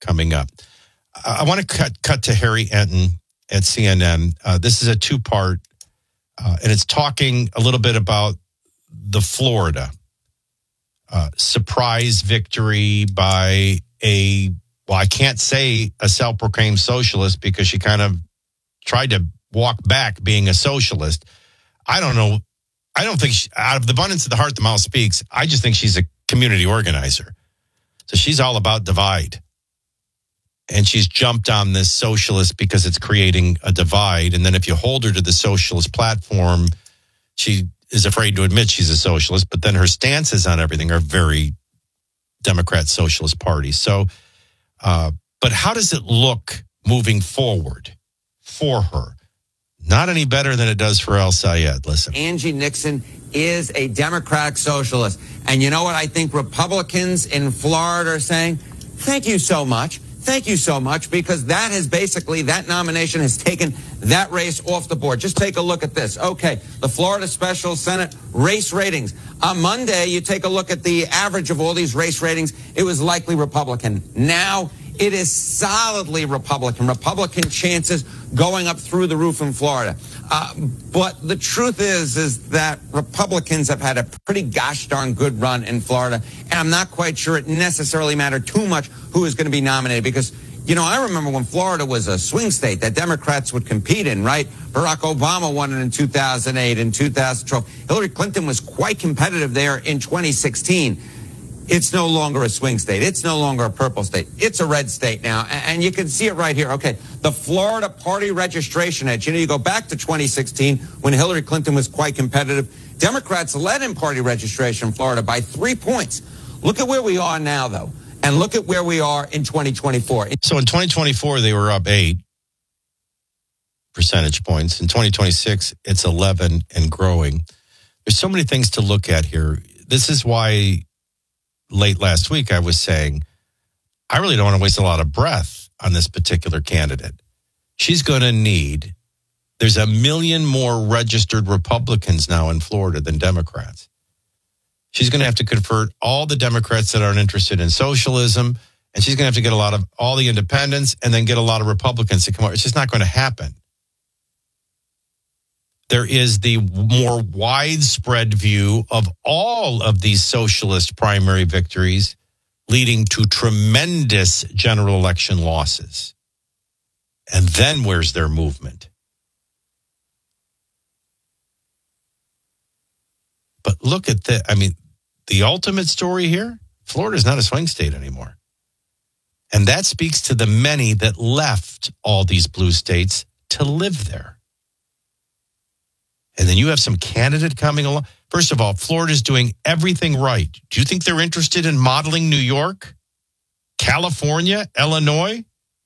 coming up. I want to cut to Harry Enton at CNN. This is a two-part, and it's talking a little bit about the Florida surprise victory by I can't say a self-proclaimed socialist because she kind of tried to walk back being a socialist. I don't know. I don't think out of the abundance of the heart, the mouth speaks. I just think she's a community organizer. So she's all about divide. And she's jumped on this socialist because it's creating a divide. And then if you hold her to the socialist platform, she is afraid to admit she's a socialist. But then her stances on everything are very Democrat Socialist Party. So, but how does it look moving forward for her? Not any better than it does for El Sayed. Listen. Angie Nixon is a Democratic socialist. And you know what I think Republicans in Florida are saying? Thank you so much. Thank you so much, because that has basically, that nomination has taken that race off the board. Just take a look at this. Okay, the Florida Special Senate race ratings. On Monday, you take a look at the average of all these race ratings. It was likely Republican. Now it is solidly Republican. Republican chances going up through the roof in Florida. But the truth is that Republicans have had a pretty gosh darn good run in Florida. And I'm not quite sure it necessarily mattered too much who is going to be nominated, because, you know, I remember when Florida was a swing state that Democrats would compete in, right? Barack Obama won it in 2008 and 2012. Hillary Clinton was quite competitive there in 2016. It's no longer a swing state. It's no longer a purple state. It's a red state now. And you can see it right here. Okay, the Florida party registration edge. You know, you go back to 2016 when Hillary Clinton was quite competitive. Democrats led in party registration in Florida by 3 points. Look at where we are now, though. And look at where we are in 2024. So in 2024, they were up 8 percentage points. In 2026, it's 11 and growing. There's so many things to look at here. This is why late last week I was saying, I really don't want to waste a lot of breath on this particular candidate. She's going to need, there's 1 million more registered Republicans now in Florida than Democrats. She's going to have to convert all the Democrats that aren't interested in socialism, and she's going to have to get a lot of all the independents and then get a lot of Republicans to come over. It's just not going to happen. There is the more widespread view of all of these socialist primary victories leading to tremendous general election losses. And then where's their movement? But look at the, I mean, the ultimate story here, Florida is not a swing state anymore. And that speaks to the many that left all these blue states to live there. And then you have some candidate coming along. First of all, Florida's doing everything right. Do you think they're interested in modeling New York, California, Illinois,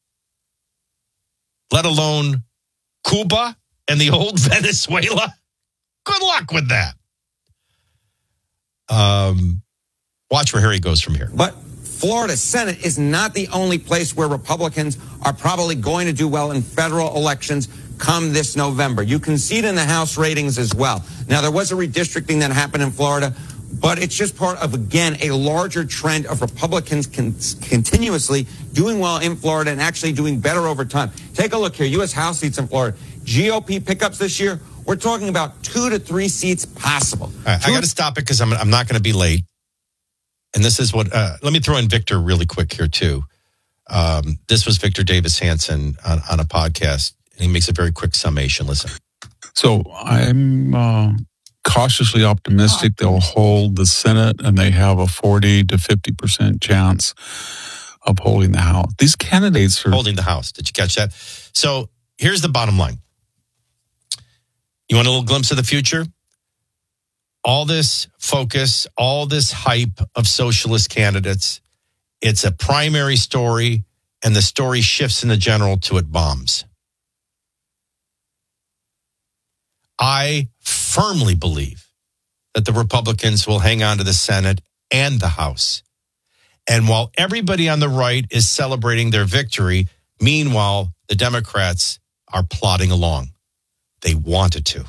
let alone Cuba and the old Venezuela? Good luck with that. Watch where Harry goes from here. But Florida Senate is not the only place where Republicans are probably going to do well in federal elections come this November. You can see it in the House ratings as well. Now, there was a redistricting that happened in Florida, but it's just part of, again, a larger trend of Republicans continuously doing well in Florida and actually doing better over time. Take a look here. U.S. House seats in Florida. GOP pickups this year, we're talking about 2 to 3 seats possible. All right, I got to stop it because I'm not going to be late. And this is what, let me throw in Victor really quick here too. This was Victor Davis Hanson on a podcast, and he makes a very quick summation. Listen. So I'm cautiously optimistic they'll hold the Senate, and they have a 40 to 50% chance of holding the House. These candidates are holding the House. Did you catch that? So here's the bottom line. You want a little glimpse of the future? All this focus, all this hype of socialist candidates, it's a primary story, and the story shifts in the general to it bombs. I firmly believe that the Republicans will hang on to the Senate and the House. And while everybody on the right is celebrating their victory, meanwhile, the Democrats are plodding along. They wanted to.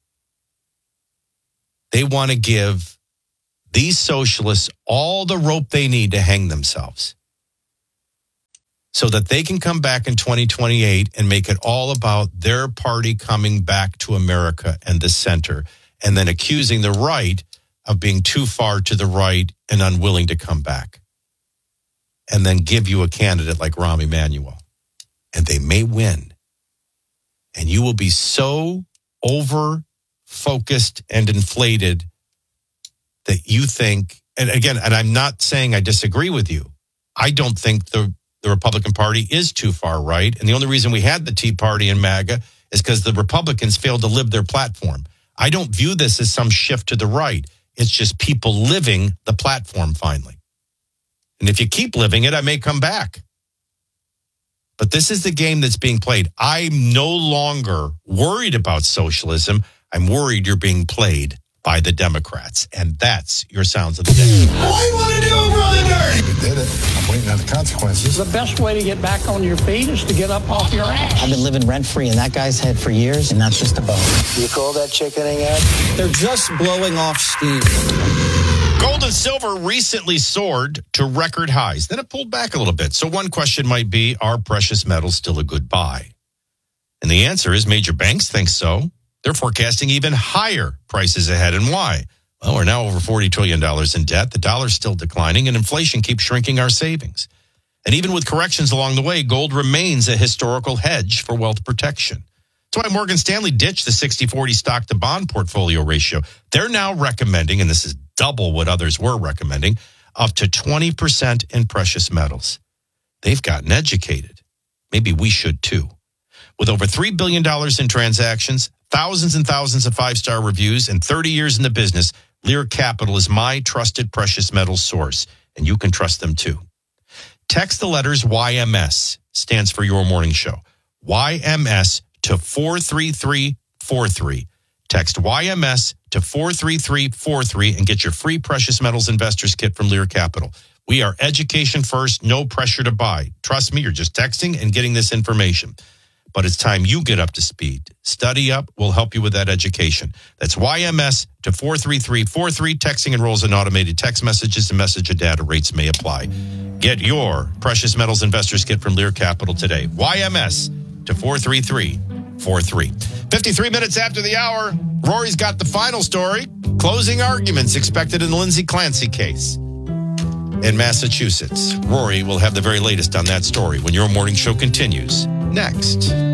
They want to give these socialists all the rope they need to hang themselves. so that they can come back in 2028 and make it all about their party coming back to America and the center, and then accusing the right of being too far to the right and unwilling to come back. And then give you a candidate like Rahm Emanuel. And they may win. And you will be so over-focused and inflated that you think, and again, and I'm not saying I disagree with you. I don't think the Republican Party is too far right. And the only reason we had the Tea Party and MAGA is because the Republicans failed to live their platform. I don't view this as some shift to the right. It's just people living the platform finally. And if you keep living it, I may come back. But this is the game that's being played. I'm no longer worried about socialism. I'm worried you're being played by the Democrats. And that's your Sounds of the Day. What do you want to do, Brother Nerd? We did it. I'm waiting on the consequences. The best way to get back on your feet is to get up off your ass. I've been living rent-free in that guy's head for years, and that's just a bone. You call that chickening out? They're just blowing off steam. Gold and silver recently soared to record highs. Then it pulled back a little bit. So one question might be, are precious metals still a good buy? And the answer is major banks think so. They're forecasting even higher prices ahead. And why? Well, we're now over $40 trillion in debt. The dollar's still declining, and inflation keeps shrinking our savings. And even with corrections along the way, gold remains a historical hedge for wealth protection. That's why Morgan Stanley ditched the 60-40 stock-to-bond portfolio ratio. They're now recommending, and this is double what others were recommending, up to 20% in precious metals. They've gotten educated. Maybe we should too. With over $3 billion in transactions, thousands and thousands of five-star reviews, and 30 years in the business, Lear Capital is my trusted precious metals source, and you can trust them too. Text the letters YMS, stands for Your Morning Show. YMS to 43343. Text YMS to 43343 and get your free Precious Metals Investors Kit from Lear Capital. We are education first, no pressure to buy. Trust me, you're just texting and getting this information. But it's time you get up to speed. Study Up will help you with that education. That's YMS to 43343. Texting enrolls in automated text messages and message and data rates may apply. Get your Precious Metals Investors Kit from Lear Capital today. YMS to 43343. 53 minutes after the hour, Rory's got the final story. Closing arguments expected in the Lindsay Clancy case in Massachusetts. Rory will have the very latest on that story when Your Morning Show continues next.